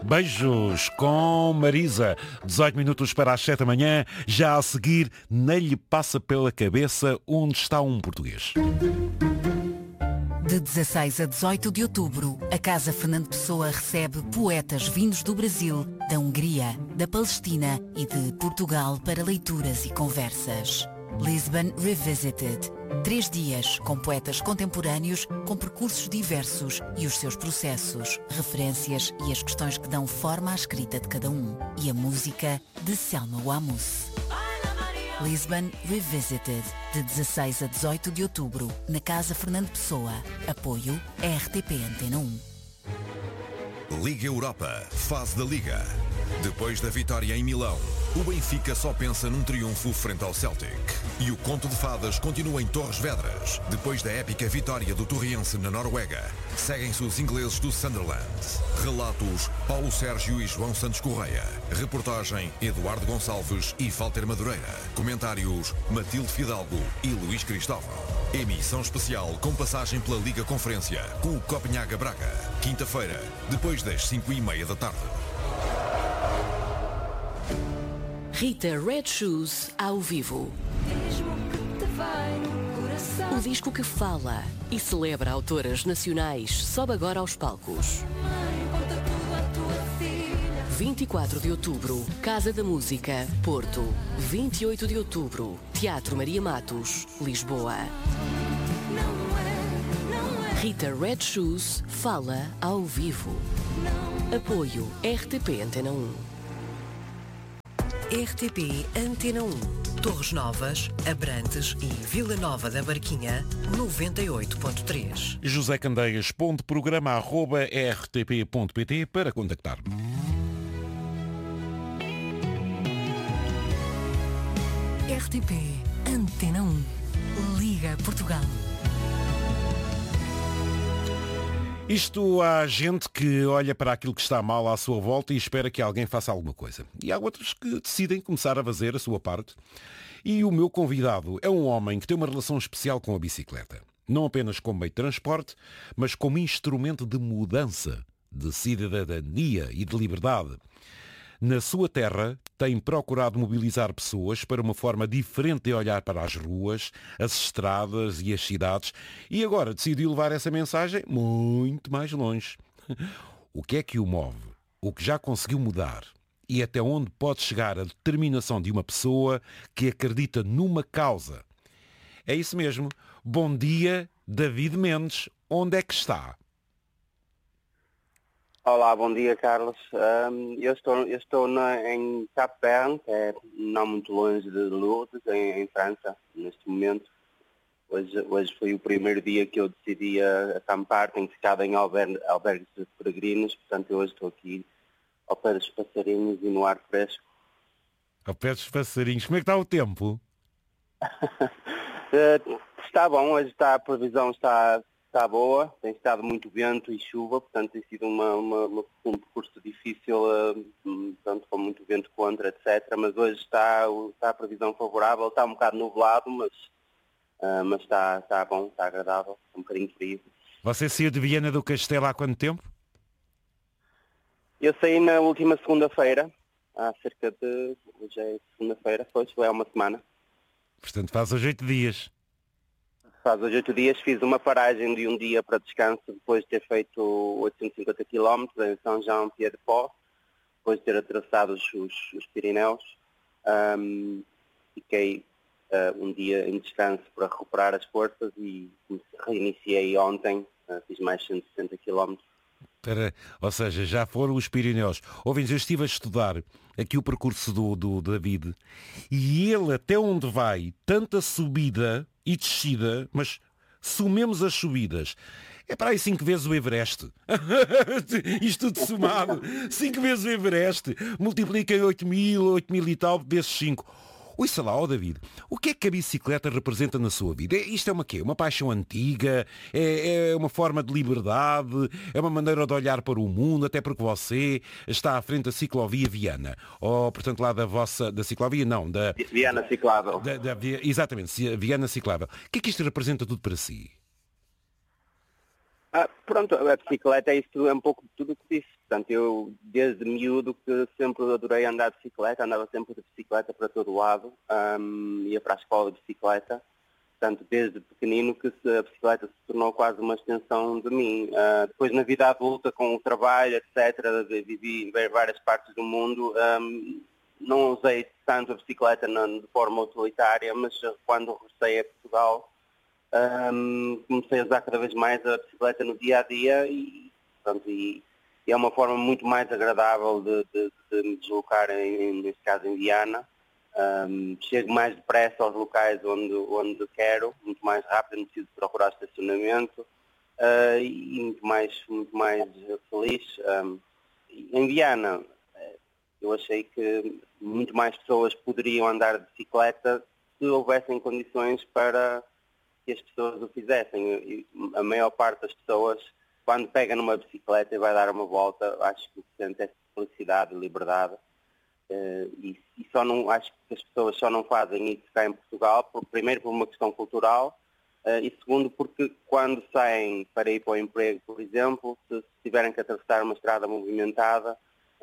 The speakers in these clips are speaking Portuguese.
Beijos com Marisa. 18 minutos para as 7 da manhã. Já a seguir, nem lhe passa pela cabeça onde está um português. De 16 a 18 de outubro, a Casa Fernando Pessoa recebe poetas vindos do Brasil, da Hungria, da Palestina e de Portugal para leituras e conversas. Lisbon Revisited. 3 dias com poetas contemporâneos, com percursos diversos e os seus processos, referências e as questões que dão forma à escrita de cada um. E a música de Selma Wamus. Lisbon Revisited, de 16 a 18 de outubro, na Casa Fernando Pessoa. Apoio RTP Antena 1. Liga Europa, fase da Liga. Depois da vitória em Milão, o Benfica só pensa num triunfo frente ao Celtic. E o conto de fadas continua em Torres Vedras. Depois da épica vitória do Torriense na Noruega, seguem-se os ingleses do Sunderland. Relatos, Paulo Sérgio e João Santos Correia. Reportagem, Eduardo Gonçalves e Walter Madureira. Comentários, Matilde Fidalgo e Luís Cristóvão. Emissão especial com passagem pela Liga Conferência, com o Copenhaga Braga. Quinta-feira, depois das 5h30 da tarde. Rita Red Shoes ao vivo. O disco que fala e celebra autoras nacionais sobe agora aos palcos. 24 de outubro, Casa da Música, Porto. 28 de outubro, Teatro Maria Matos, Lisboa. Rita Red Shoes fala ao vivo. Apoio RTP Antena 1. RTP Antena 1. Torres Novas, Abrantes e Vila Nova da Barquinha, 98.3. José Candeias, programa@rtp.pt para contactar. RTP Antena 1. Liga Portugal. Isto há gente que olha para aquilo que está mal à sua volta e espera que alguém faça alguma coisa. E há outros que decidem começar a fazer a sua parte. E o meu convidado é um homem que tem uma relação especial com a bicicleta. Não apenas como meio de transporte, mas como instrumento de mudança, de cidadania e de liberdade. Na sua terra, tem procurado mobilizar pessoas para uma forma diferente de olhar para as ruas, as estradas e as cidades, e agora decidiu levar essa mensagem muito mais longe. O que é que o move? O que já conseguiu mudar? E até onde pode chegar a determinação de uma pessoa que acredita numa causa? É isso mesmo. Bom dia, David Mendes. Onde é que está? Olá, bom dia, Carlos. Eu estou em Cap Verne, que é não muito longe de Lourdes, em França, neste momento. Hoje foi o primeiro dia que eu decidi acampar, tenho ficado em albergues de peregrinos, portanto eu hoje estou aqui ao pé dos passarinhos e no ar fresco. Ao pé dos passarinhos. Como é que está o tempo? Está bom, hoje a previsão está boa, tem estado muito vento e chuva, portanto tem sido um percurso difícil, portanto, com muito vento contra, etc. Mas hoje está a previsão favorável, está um bocado nublado, mas está bom, está agradável, um bocadinho frio. Você saiu de Viana do Castelo há quanto tempo? Eu saí na última segunda-feira, há cerca de... hoje é segunda-feira, foi há uma semana. Portanto faz hoje 8 dias. Faz hoje 8 dias, fiz uma paragem de um dia para descanso, depois de ter feito 850 km em São Jean-Pied-de-Port, depois de ter atravessado os Pirineus. Fiquei um dia em descanso para recuperar as forças e reiniciei ontem, fiz mais 160 km. Ou seja, já foram os Pirineus. Ouvintes, eu estive a estudar aqui o percurso do David e ele até onde vai, tanta subida e descida, mas somemos as subidas. É para aí 5 vezes o Everest. Isto tudo somado. 5 vezes o Everest. Multipliquem 8.000 e tal vezes 5. Ouça lá, David, o que é que a bicicleta representa na sua vida? Isto é uma quê? Uma paixão antiga? É uma forma de liberdade? É uma maneira de olhar para o mundo? Até porque você está à frente da ciclovia Viana. Ou, portanto, lá da ciclovia, não. Da Viana Ciclável. Exatamente, Viana Ciclável. O que é que isto representa tudo para si? Pronto, a bicicleta é um pouco de tudo o que disse. Portanto, eu desde miúdo que sempre adorei andar de bicicleta, andava sempre de bicicleta para todo lado, ia para a escola de bicicleta. Portanto, desde pequenino que a bicicleta se tornou quase uma extensão de mim. Depois na vida adulta, com o trabalho, etc., vivi em várias partes do mundo, não usei tanto a bicicleta de forma utilitária, mas quando regressei a Portugal, comecei a usar cada vez mais a bicicleta no dia-a-dia e é uma forma muito mais agradável de me deslocar, neste caso em Viana. Chego mais depressa aos locais onde quero, muito mais rápido, não preciso procurar estacionamento e muito mais feliz. Em Viana, eu achei que muito mais pessoas poderiam andar de bicicleta se houvessem condições para que as pessoas o fizessem. E a maior parte das pessoas, quando pega numa bicicleta e vai dar uma volta, acho que sente essa felicidade e liberdade. E só não, acho que as pessoas só não fazem isso cá em Portugal, primeiro por uma questão cultural e segundo porque quando saem para ir para o emprego, por exemplo, se tiverem que atravessar uma estrada movimentada,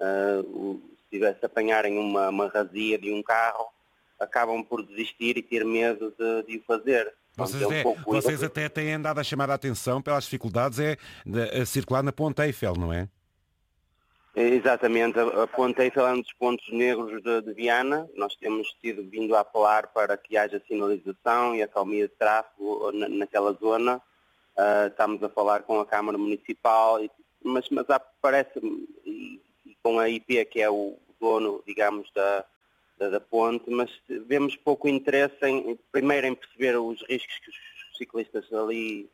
se apanharem uma razia de um carro, acabam por desistir e ter medo de o fazer. Vocês até têm andado a chamar a atenção pelas dificuldades a circular na Ponte Eiffel, não é? Exatamente, a Ponte Eiffel é um dos pontos negros de Viana. Nós temos vindo a apelar para que haja sinalização e acalmia de tráfego naquela zona. Estamos a falar com a Câmara Municipal, mas parece-me, e com a IP, que é o dono, digamos, da ponte, mas vemos pouco interesse primeiro em perceber os riscos que os ciclistas ali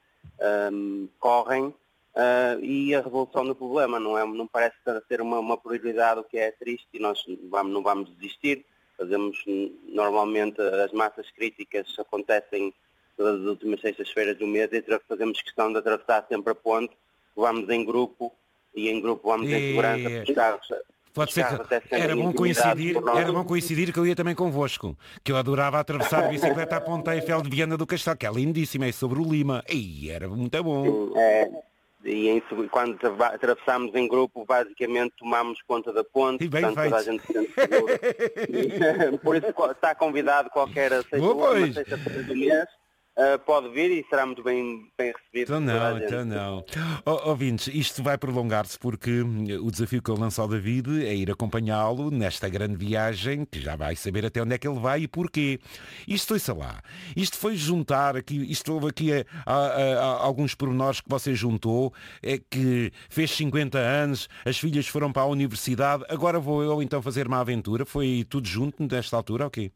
correm e a resolução do problema. Não parece ser uma prioridade, o que é triste, e nós não vamos desistir. Normalmente as massas críticas acontecem todas as últimas sextas-feiras do mês e fazemos questão de atravessar sempre a ponte, vamos em grupo e em grupo vamos em segurança para os carros. Pode ser que era bom coincidir que eu ia também convosco, que eu adorava atravessar de bicicleta a Ponte Eiffel de Viana do Castelo, que é lindíssima, é sobre o Lima, e era muito bom. E quando atravessámos em grupo, basicamente tomámos conta da ponte, portanto toda a gente se sente segura. Por isso está convidado qualquer sexta-feira do mês. Pode vir e será muito bem recebido. Então não. Ouvintes, isto vai prolongar-se porque o desafio que eu lanço ao David é ir acompanhá-lo nesta grande viagem, que já vai saber até onde é que ele vai e porquê. Isto foi, sei lá, isto foi juntar aqui, isto houve aqui alguns pormenores que você juntou, que fez 50 anos, as filhas foram para a universidade, agora vou eu então fazer uma aventura. Foi tudo junto nesta altura, ok?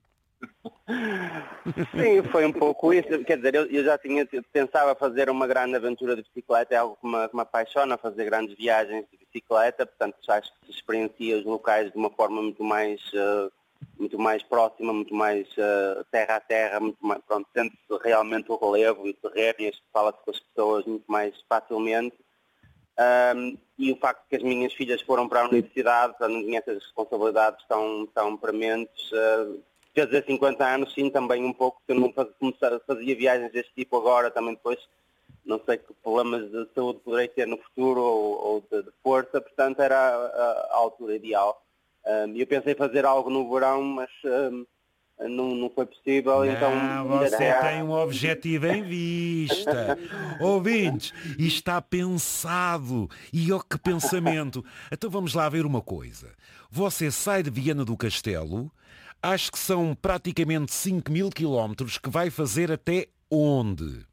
Sim, foi um pouco isso. Quer dizer, eu já pensava fazer uma grande aventura de bicicleta, é algo que me apaixona, fazer grandes viagens de bicicleta, portanto acho que se experiencia os locais de uma forma muito mais próxima, muito mais terra a terra, sente-se realmente o relevo e o terreno e fala-se com as pessoas muito mais facilmente. E o facto de que as minhas filhas foram para a universidade, não tinha essas responsabilidades tão prementes. Quer dizer, 50 anos, sim, também um pouco, que eu não fazia viagens deste tipo agora, também depois, não sei que problemas de saúde poderei ter no futuro ou de força, portanto era a altura ideal. Eu pensei fazer algo no verão, mas não foi possível, então... Você tem um objetivo em vista. Ouvintes, isto está pensado. E que pensamento. Então vamos lá ver uma coisa. Você sai de Viana do Castelo... Acho que são praticamente 5.000 quilómetros que vai fazer até onde?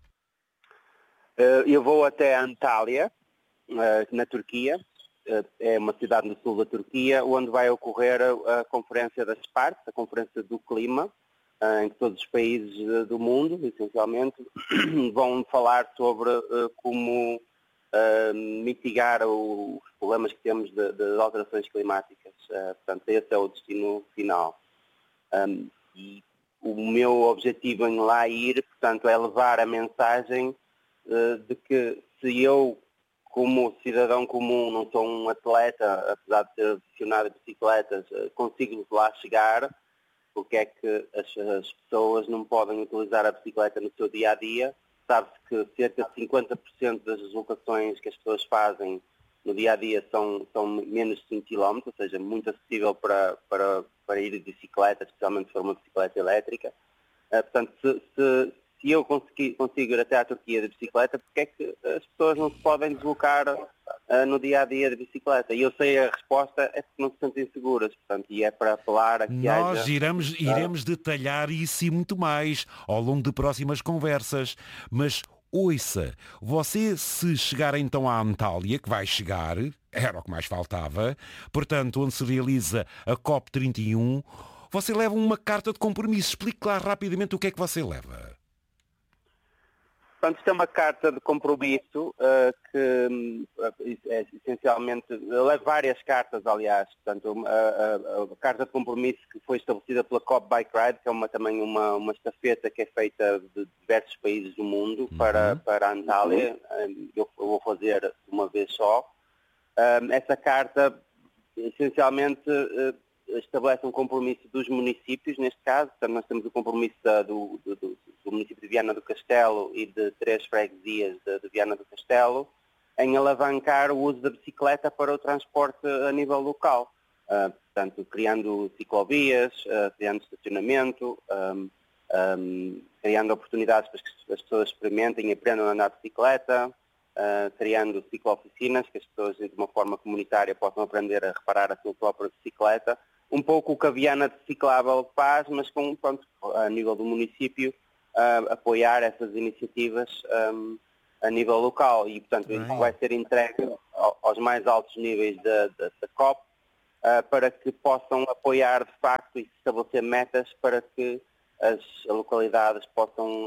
Eu vou até Antália, na Turquia. É uma cidade no sul da Turquia, onde vai ocorrer a Conferência das Partes, a Conferência do Clima, em que todos os países do mundo, essencialmente, vão falar sobre como mitigar os problemas que temos de alterações climáticas. Portanto, esse é o destino final. E o meu objetivo em lá ir, portanto, é levar a mensagem de que se eu, como cidadão comum, não sou um atleta, apesar de ter aficionado a bicicletas, consigo lá chegar, porque é que as pessoas não podem utilizar a bicicleta no seu dia-a-dia sabe-se que cerca de 50% das deslocações que as pessoas fazem no dia-a-dia são menos de 5 km, ou seja, muito acessível para ir de bicicleta, especialmente se for uma bicicleta elétrica. Portanto, se eu consigo ir até à Turquia de bicicleta, porque é que as pessoas não se podem deslocar no dia-a-dia de bicicleta? E eu sei a resposta é porque não se sentem seguras, portanto, e é para apelar a que Nós iremos detalhar isso e muito mais ao longo de próximas conversas. Mas ouça, você se chegar então à Antália, que vai chegar, era o que mais faltava, portanto, onde se realiza a COP31, você leva uma carta de compromisso. Explique lá rapidamente o que é que você leva. Portanto, isto é uma carta de compromisso que essencialmente, eu levo várias cartas, aliás, portanto, a carta de compromisso que foi estabelecida pela COP Bike Ride, que é também uma estafeta que é feita de diversos países do mundo para a Antália, eu vou fazer uma vez só. Essa carta, essencialmente, estabelece um compromisso dos municípios, neste caso, portanto, nós temos o compromisso do município de Viana do Castelo e de 3 freguesias de Viana do Castelo em alavancar o uso da bicicleta para o transporte a nível local, portanto, criando ciclovias, criando estacionamento, criando oportunidades para que as pessoas experimentem e aprendam a andar de bicicleta, criando ciclooficinas, que as pessoas de uma forma comunitária possam aprender a reparar a sua própria bicicleta. Um pouco o que a Viana de Ciclável faz, mas a nível do município, apoiar essas iniciativas a nível local. E, portanto, isso vai ser entregue aos mais altos níveis da COP para que possam apoiar, de facto, e estabelecer metas para que as localidades possam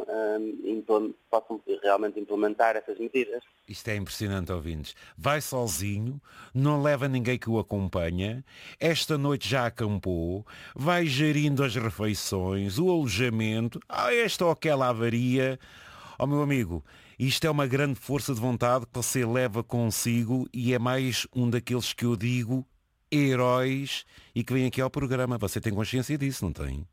realmente implementar essas medidas. Isto é impressionante, ouvintes. Vai sozinho, não leva ninguém que o acompanha, esta noite já acampou, vai gerindo as refeições, o alojamento, esta ou aquela avaria. Meu amigo, isto é uma grande força de vontade que você leva consigo e é mais um daqueles que eu digo heróis e que vem aqui ao programa. Você tem consciência disso, não tem?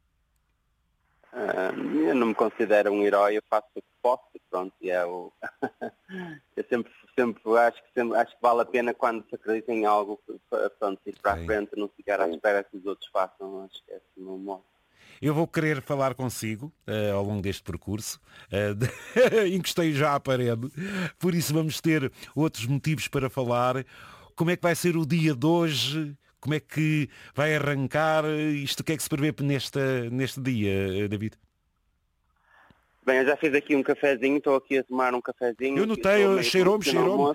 Eu não me considero um herói, eu faço o que posso, pronto, e eu sempre acho que vale a pena quando se acredita em algo, pronto, ir para a frente, não ficar à espera que os outros façam, acho que é assim o meu modo. Eu vou querer falar consigo ao longo deste percurso, encostei já à parede, por isso vamos ter outros motivos para falar. Como é que vai ser o dia de hoje? Como é que vai arrancar isto? O que é que se prevê neste dia, David? Bem, eu já fiz aqui um cafezinho, estou aqui a tomar um cafezinho. Eu notei, cheirou-me.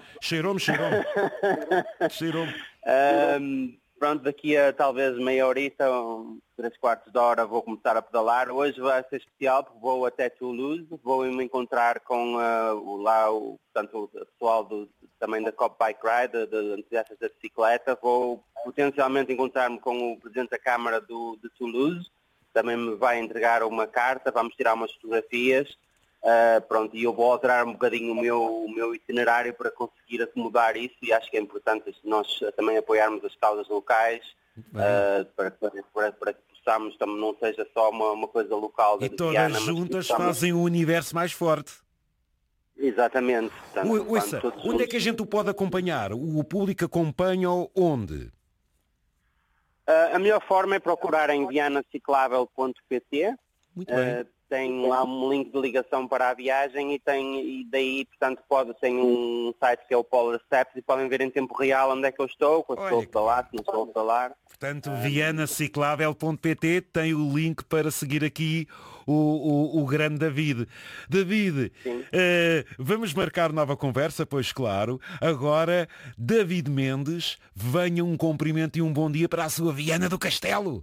Pronto, daqui a talvez meia horita, 3/4 de hora, vou começar a pedalar. Hoje vai ser especial porque vou até Toulouse, vou me encontrar com o pessoal também da COP Bike Ride, de entusiastas da bicicleta. Vou potencialmente encontrar-me com o Presidente da Câmara de Toulouse, também me vai entregar uma carta, vamos tirar umas fotografias. E eu vou alterar um bocadinho o meu itinerário para conseguir acomodar isso e acho que é importante nós também apoiarmos as causas locais para que possamos, não seja só uma coisa local da Viana, todas juntas fazem o universo mais forte. Exatamente. Portanto, onde é que a gente o pode acompanhar? O público acompanha onde? A melhor forma é procurar em vianaciclável.pt. Muito bem. Tem lá um link de ligação para a viagem e daí, portanto, tem um site que é o Polar Steps e podem ver em tempo real onde é que eu estou, se estou a pedalar, se não estou a pedalar. Portanto, vianaciclável.pt tem o link para seguir aqui o grande David. David, vamos marcar nova conversa, pois claro. Agora, David Mendes, venha um cumprimento e um bom dia para a sua Viana do Castelo.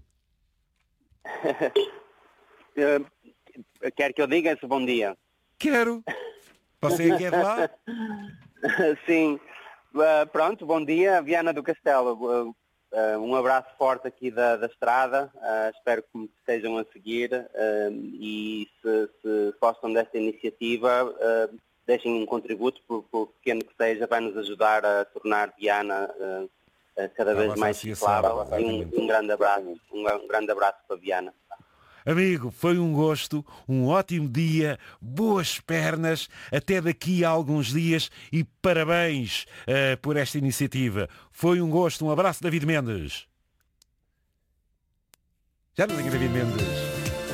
Quer que eu diga esse bom dia? Quero. Você quer lá? Sim. Pronto, bom dia, Viana do Castelo. Um abraço forte aqui da estrada. Espero que me estejam a seguir e se gostam desta iniciativa, deixem um contributo, por pequeno que seja, vai nos ajudar a tornar Viana cada vez mais ciclável. Um grande abraço para Viana. Amigo, foi um gosto, um ótimo dia, boas pernas, até daqui a alguns dias e parabéns por esta iniciativa. Foi um gosto, um abraço, David Mendes. Já não tenho David Mendes.